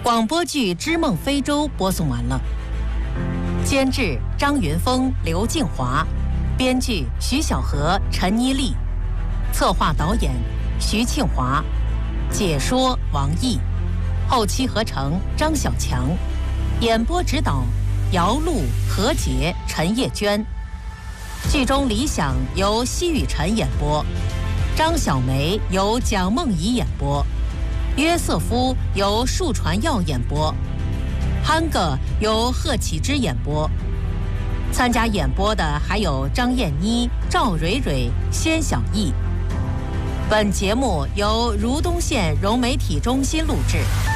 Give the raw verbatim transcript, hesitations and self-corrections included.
广播剧《织梦非洲》播送完了，监制张云峰、刘静华，编剧徐小河、陈妮丽，策划导演徐庆华，解说王毅，后期合成张小强，演播指导姚璐、何洁、陈叶娟。剧中李想由奚雨辰演播，张小梅由蒋梦怡演播，约瑟夫由树传耀演播，憨哥由贺启之演播。参加演播的还有张燕妮、赵蕊蕊、仙小艺。本节目由如东县融媒体中心录制。